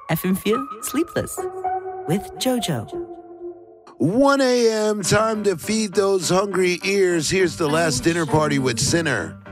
FM4 Sleepless with JoJo. 1 a.m., time to feed those hungry ears. Here's the last dinner party with Sinner.